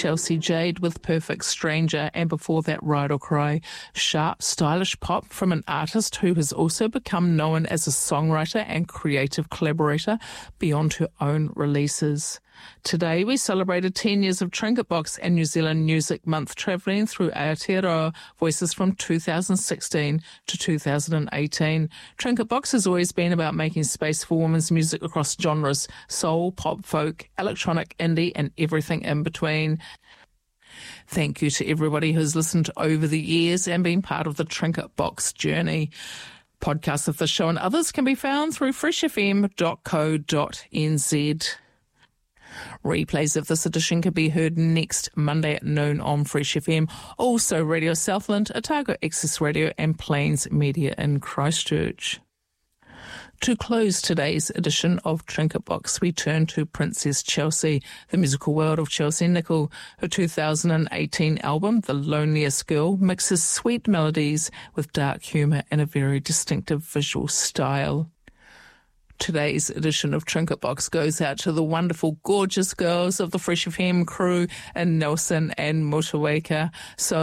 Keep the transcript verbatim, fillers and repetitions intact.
Chelsea Jade with Perfect Stranger, and before that Ride or Cry. Sharp, stylish pop from an artist who has also become known as a songwriter and creative collaborator beyond her own releases. Today we celebrated ten years of Trinket Box and New Zealand Music Month, travelling through Aotearoa voices from two thousand sixteen to two thousand eighteen. Trinket Box has always been about making space for women's music across genres: soul, pop, folk, electronic, indie and everything in between. Thank you to everybody who's listened over the years and been part of the Trinket Box journey. Podcasts of the show and others can be found through fresh f m dot co dot n z. Replays of this edition can be heard next Monday at noon on Fresh F M. Also Radio Southland, Otago Access Radio and Plains Media in Christchurch. To close today's edition of Trinket Box, we turn to Princess Chelsea, the musical world of Chelsea Nicol. Her two thousand eighteen album, The Loneliest Girl, mixes sweet melodies with dark humour and a very distinctive visual style. Today's edition of Trinket Box goes out to the wonderful, gorgeous girls of the Fresh F M crew in Nelson and Motueka. So